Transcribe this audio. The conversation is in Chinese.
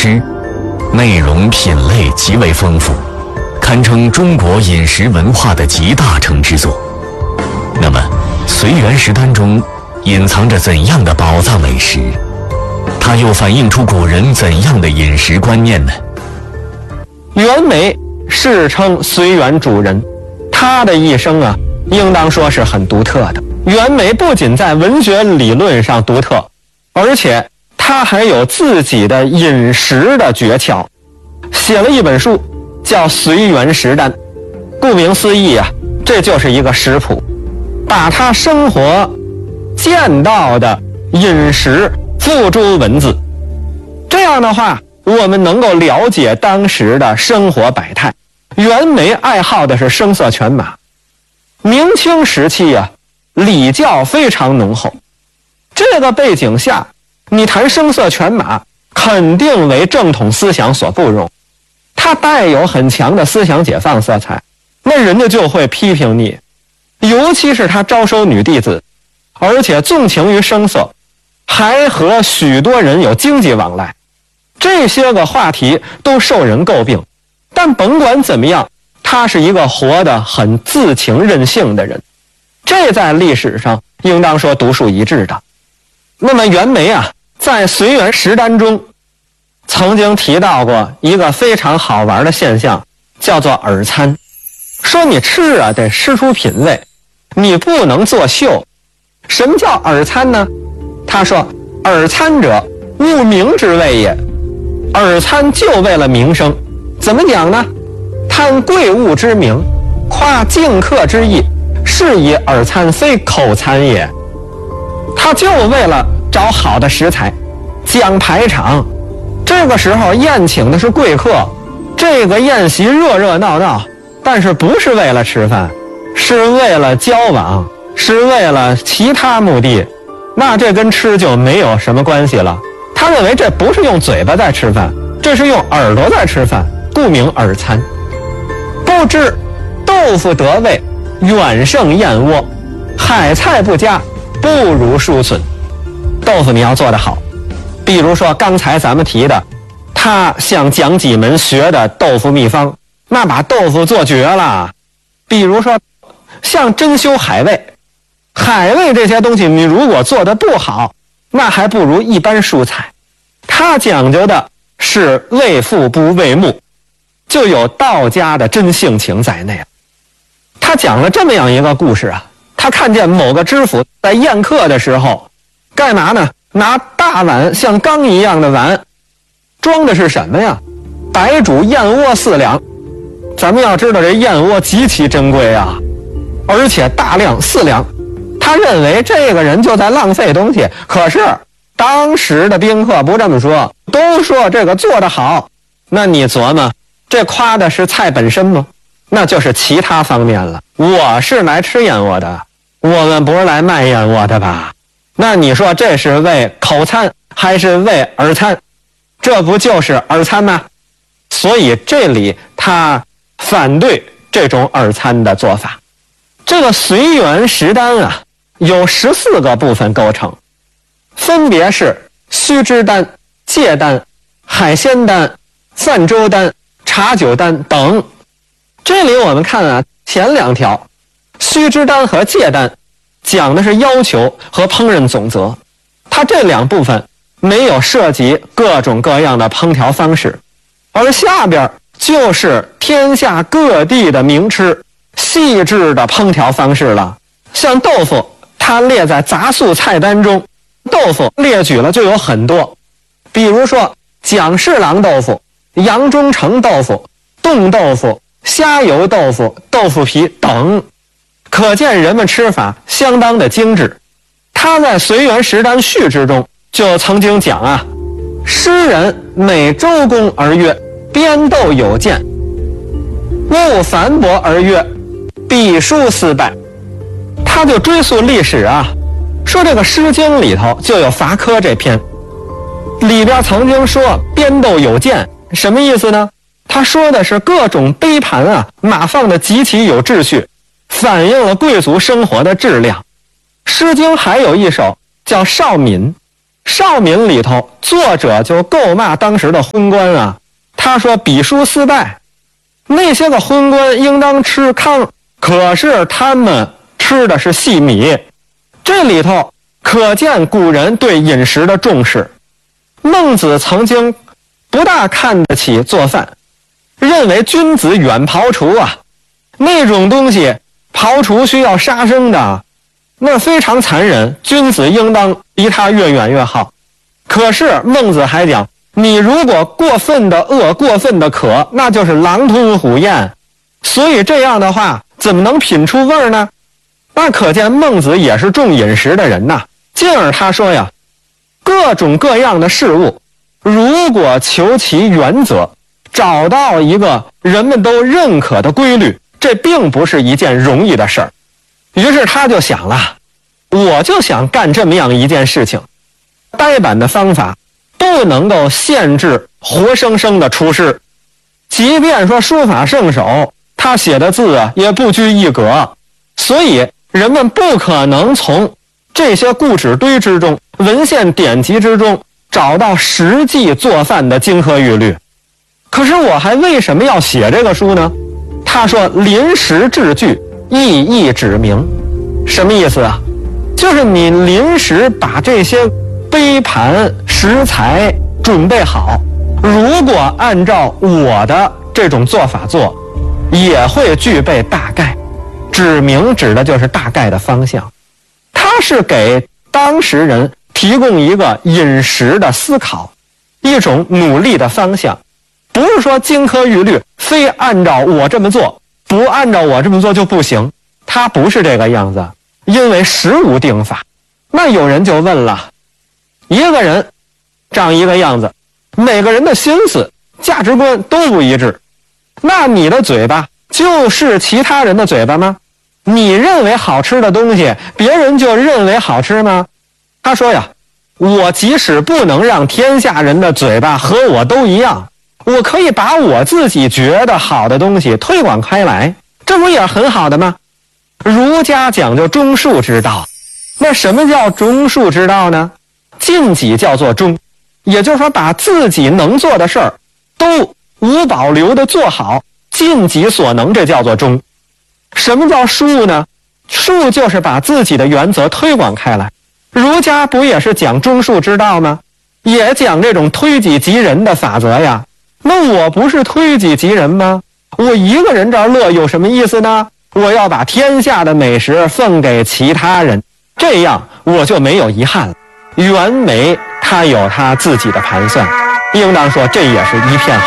吃，内容品类极为丰富，堪称中国饮食文化的集大成之作。那么，随园食单中隐藏着怎样的宝藏美食？它又反映出古人怎样的饮食观念呢？ 袁枚世称随园主人，他的一生啊，应当说是很独特的。袁枚不仅在文学理论上独特，而且他还有自己的饮食的诀窍，写了一本书叫《随园食单》。顾名思义啊，这就是一个食谱，把他生活见到的饮食付诸文字。这样的话，我们能够了解当时的生活百态。袁枚爱好的是声色犬马，明清时期啊，礼教非常浓厚。这个背景下，你谈声色犬马，肯定为正统思想所不容。它带有很强的思想解放色彩，那人家就会批评你。尤其是他招收女弟子，而且纵情于声色，还和许多人有经济往来，这些个话题都受人诟病。但甭管怎么样，他是一个活得很自情任性的人，这在历史上应当说独树一帜的。那么袁枚啊，在《随园食单》中曾经提到过一个非常好玩的现象，叫做饵餐。说你吃啊得吃出品味，你不能作秀。什么叫饵餐呢？他说饵餐者，务名之谓也。饵餐就为了名声。怎么讲呢？贪贵物之名，夸敬客之意，是以饵餐非口餐也。他就为了找好的食材，讲排场。这个时候宴请的是贵客，这个宴席热热闹闹，但是不是为了吃饭，是为了交往，是为了其他目的，那这跟吃就没有什么关系了。他认为这不是用嘴巴在吃饭，这是用耳朵在吃饭，故名饵餐。不知豆腐得味，远胜燕窝；海菜不佳，不如蔬笋。豆腐你要做得好，比如说刚才咱们提的，他向蒋济门学的豆腐秘方，那把豆腐做绝了。比如说像珍馐海味，海味这些东西你如果做得不好，那还不如一般蔬菜。他讲究的是为腹不为目，就有道家的真性情在内。他讲了这么样一个故事啊，他看见某个知府在宴客的时候干嘛呢？拿大碗，像缸一样的碗，装的是什么呀？白煮燕窝4两。咱们要知道这燕窝极其珍贵啊，而且大量4两。他认为这个人就在浪费东西，可是当时的宾客不这么说，都说这个做得好。那你琢磨，这夸的是菜本身吗？那就是其他方面了。我是来吃燕窝的，我们不是来卖燕窝的吧？那你说这是为口餐还是为饵餐？这不就是饵餐吗？所以这里他反对这种饵餐的做法。这个随园食单啊，有14个部分构成，分别是须知单、戒单、海鲜单、泛舟单、茶酒单等。这里我们看啊，前2条须知单和戒单讲的是要求和烹饪总则，它这2部分没有涉及各种各样的烹调方式，而下边就是天下各地的名吃细致的烹调方式了。像豆腐，它列在杂素菜单中，豆腐列举了就有很多，比如说蒋氏郎豆腐、杨中成豆腐、冻豆腐、虾油豆腐、豆腐皮等，可见人们吃法相当的精致。他在《随园食单序》之中就曾经讲啊，诗人每周公而曰，编斗有见，勿反驳而曰，笔书思败。他就追溯历史啊，说这个《诗经》里头就有伐蚵这篇，里边曾经说编斗有见，什么意思呢？他说的是各种杯盘啊，码放的极其有秩序，反映了贵族生活的质量。《诗经》还有一首叫《少敏》， 少敏里头，作者就够骂当时的昏官啊。他说比书私拜，那些个昏官应当吃糠，可是他们吃的是细米。这里头可见古人对饮食的重视。孟子曾经不大看得起做饭，认为君子远庖厨啊，那种东西庖厨需要杀生的，那非常残忍，君子应当离他越远越好。可是孟子还讲，你如果过分的饿，过分的渴，那就是狼吞虎咽，所以这样的话怎么能品出味儿呢？那可见孟子也是重饮食的人呐。进而他说呀，各种各样的事物，如果求其原则，找到一个人们都认可的规律，这并不是一件容易的事儿。于是他就想了，我就想干这么样一件事情，呆板的方法不能够限制活生生的出师，即便说书法圣手，他写的字啊也不拘一格，所以人们不可能从这些故纸堆之中、文献典籍之中找到实际做饭的金科玉律。可是我还为什么要写这个书呢？他说临时制句，意义指明。什么意思啊？就是你临时把这些杯盘食材准备好，如果按照我的这种做法做，也会具备大概。指明指的就是大概的方向，它是给当时人提供一个饮食的思考，一种努力的方向。不是说金科玉律非按照我这么做，不按照我这么做就不行，它不是这个样子，因为实无定法。那有人就问了，一个人长一个样子，每个人的心思价值观都不一致，那你的嘴巴就是其他人的嘴巴吗？你认为好吃的东西，别人就认为好吃吗？他说呀，我即使不能让天下人的嘴巴和我都一样，我可以把我自己觉得好的东西推广开来，这不也很好的吗？儒家讲究中恕之道，那什么叫中恕之道呢？尽己叫做中，也就是说把自己能做的事儿都无保留的做好，尽己所能，这叫做中。什么叫恕呢？恕就是把自己的原则推广开来。儒家不也是讲中恕之道吗？也讲这种推己及人的法则呀。那我不是推己及人吗？我一个人这儿乐有什么意思呢？我要把天下的美食奉给其他人，这样我就没有遗憾了。袁枚他有他自己的盘算，应当说这也是一片